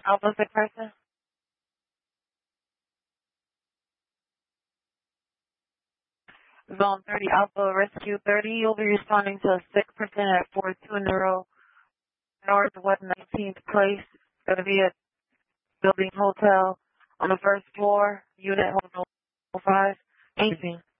Alpha 6 person. Zone 30 Alpha Rescue 30. You'll be responding to a 6% at 42 Northwest 19th Place. It's going to be a building hotel on the first floor, unit hotel 5. Amazing.